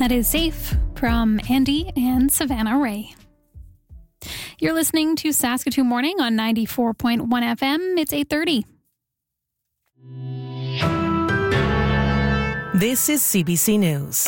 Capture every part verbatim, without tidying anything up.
That is Safe from Andy and Savannah Ray. You're listening to Saskatoon Morning on ninety-four point one F M. It's eight thirty. This is C B C News.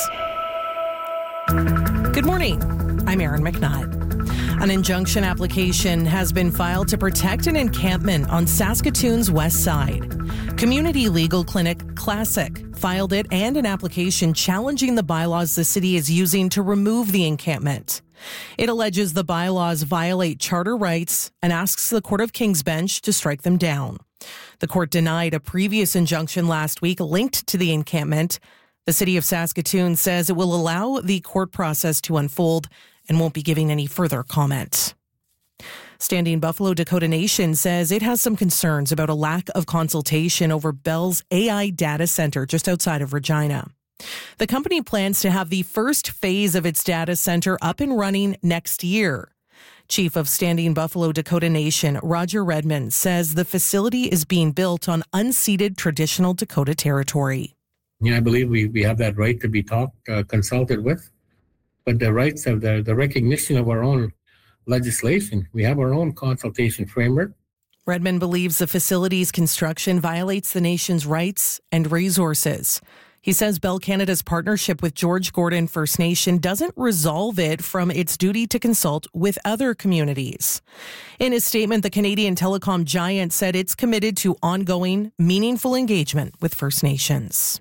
Good morning. I'm Erin McNutt. An injunction application has been filed to protect an encampment on Saskatoon's west side. Community Legal Clinic Classic filed it and an application challenging the bylaws the city is using to remove the encampment. It alleges the bylaws violate charter rights and asks the Court of King's Bench to strike them down. The court denied a previous injunction last week linked to the encampment. The city of Saskatoon says it will allow the court process to unfold and won't be giving any further comment. Standing Buffalo Dakota Nation says it has some concerns about a lack of consultation over Bell's A I data center just outside of Regina. The company plans to have the first phase of its data center up and running next year. Chief of Standing Buffalo Dakota Nation, Roger Redmond, says the facility is being built on unceded traditional Dakota territory. Yeah, I believe we, we have that right to be talked, uh, consulted with, but the rights of the, the recognition of our own legislation. We have our own consultation framework. Redmond believes the facility's construction violates the nation's rights and resources. He says Bell Canada's partnership with George Gordon First Nation doesn't resolve it from its duty to consult with other communities. In his statement, the Canadian telecom giant said it's committed to ongoing, meaningful engagement with First Nations.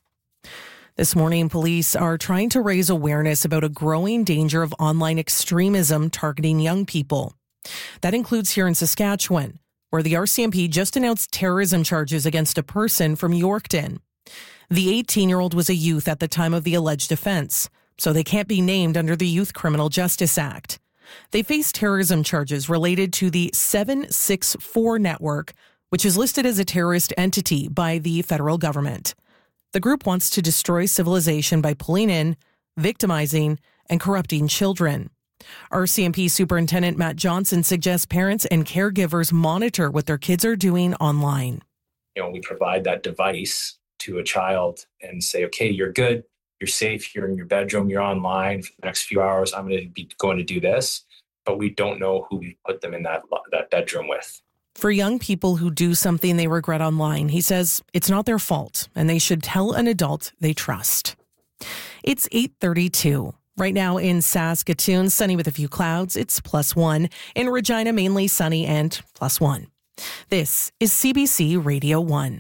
This morning, police are trying to raise awareness about a growing danger of online extremism targeting young people. That includes here in Saskatchewan, where the R C M P just announced terrorism charges against a person from Yorkton. The eighteen-year-old was a youth at the time of the alleged offense, so they can't be named under the Youth Criminal Justice Act. They face terrorism charges related to the seven six four network, which is listed as a terrorist entity by the federal government. The group wants to destroy civilization by pulling in, victimizing, and corrupting children. R C M P Superintendent Matt Johnson suggests parents and caregivers monitor what their kids are doing online. You know, we provide that device to a child and say, okay, you're good, you're safe, you're in your bedroom, you're online for the next few hours, I'm going to be going to do this, but we don't know who we put them in that that bedroom with. For young people who do something they regret online, he says it's not their fault and they should tell an adult they trust. It's eight thirty-two. Right now in Saskatoon, sunny with a few clouds, it's plus one. In Regina, mainly sunny and plus one. This is C B C Radio one.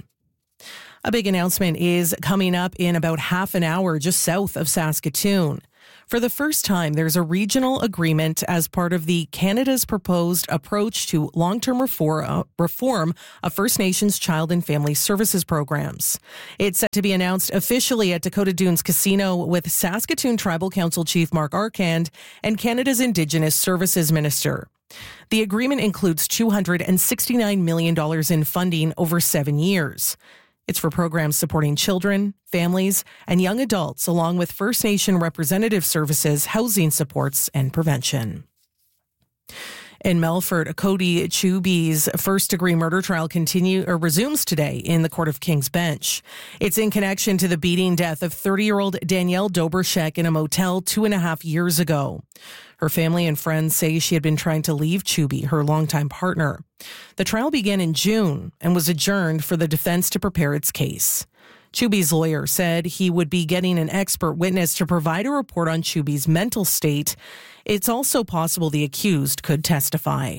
A big announcement is coming up in about half an hour just south of Saskatoon. For the first time, there's a regional agreement as part of the Canada's proposed approach to long-term reform of First Nations child and family services programs. It's set to be announced officially at Dakota Dunes Casino with Saskatoon Tribal Council Chief Mark Arkand and Canada's Indigenous Services Minister. The agreement includes two hundred sixty-nine million dollars in funding over seven years. It's for programs supporting children, families, and young adults, along with First Nation representative services, housing supports, and prevention. In Melfort, Cody Chuby's first-degree murder trial continue or resumes today in the Court of King's Bench. It's in connection to the beating death of thirty-year-old Danielle Dobrschek in a motel two and a half years ago. Her family and friends say she had been trying to leave Chuby, her longtime partner. The trial began in June and was adjourned for the defense to prepare its case. Chuby's lawyer said he would be getting an expert witness to provide a report on Chuby's mental state. It's also possible the accused could testify.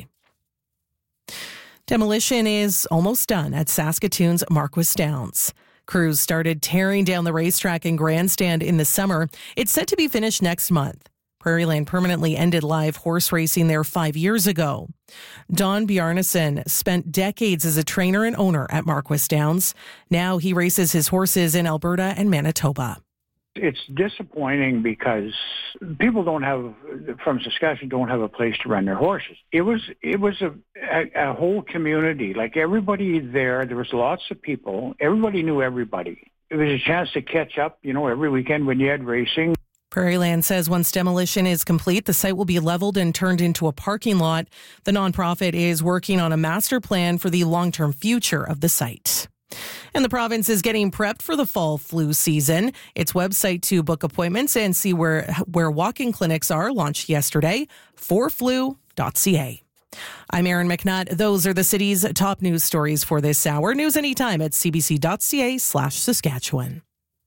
Demolition is almost done at Saskatoon's Marquis Downs. Crews started tearing down the racetrack and grandstand in the summer. It's set to be finished next month. Prairieland permanently ended live horse racing there five years ago. Don Bjarnason spent decades as a trainer and owner at Marquis Downs. Now he races his horses in Alberta and Manitoba. It's disappointing because people don't have, from Saskatchewan, don't have a place to run their horses. It was it was a, a, a whole community. Like everybody there, there was lots of people. Everybody knew everybody. It was a chance to catch up, you know, every weekend when you had racing. Prairieland says once demolition is complete, the site will be leveled and turned into a parking lot. The nonprofit is working on a master plan for the long-term future of the site. And the province is getting prepped for the fall flu season. Its website to book appointments and see where, where walk-in clinics are launched yesterday, for flu dot c a. I'm Erin McNutt. Those are the city's top news stories for this hour. News anytime at cbc.ca slash Saskatchewan.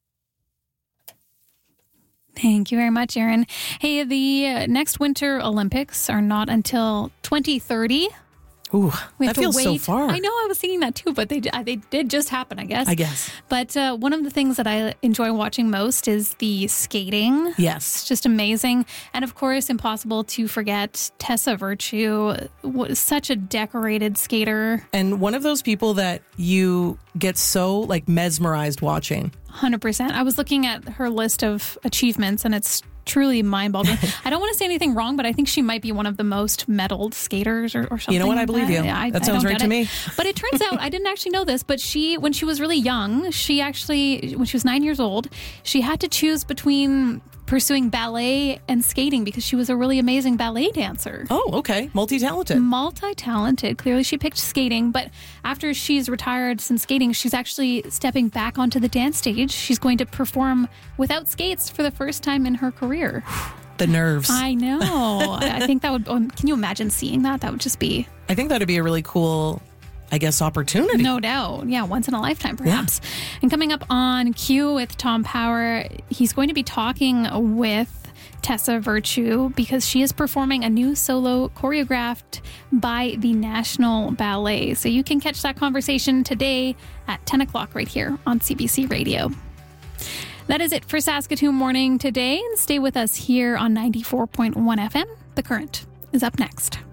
Thank you very much, Erin. Hey, the next Winter Olympics are not until twenty thirty. Ooh, we that feels wait. so far. I know, I was thinking that too, but they they did just happen, I guess. I guess. But uh, one of the things that I enjoy watching most is the skating. Yes. It's just amazing. And of course, impossible to forget Tessa Virtue, was such a decorated skater. And one of those people that you get so like mesmerized watching. one hundred percent. I was looking at her list of achievements and it's truly mind-boggling. I don't want to say anything wrong, but I think she might be one of the most medaled skaters or, or something. You know what? Like I believe that. you. I, that I sounds right to it. me. But it turns out, I didn't actually know this, but she, when she was really young, she actually, when she was nine years old, she had to choose between pursuing ballet and skating because she was a really amazing ballet dancer. Oh, okay. Multi-talented. Multi-talented. Clearly she picked skating, but after she's retired since skating, she's actually stepping back onto the dance stage. She's going to perform without skates for the first time in her career. The nerves. I know. I think that would, um, can you imagine seeing that? That would just be... I think that would be a really cool, I guess, opportunity. No doubt. Yeah, once in a lifetime, perhaps. Yeah. And coming up on Q with Tom Power, he's going to be talking with Tessa Virtue because she is performing a new solo choreographed by the National Ballet. So you can catch that conversation today at ten o'clock right here on C B C Radio. That is it for Saskatoon Morning today. Stay with us here on ninety-four point one F M. The Current is up next.